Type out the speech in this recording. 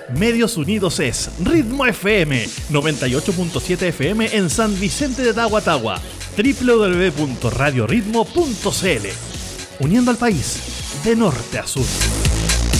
Medios Unidos es Ritmo FM, 98.7 FM en San Vicente de Tagua, www.radioritmo.cl, uniendo al país de norte a sur.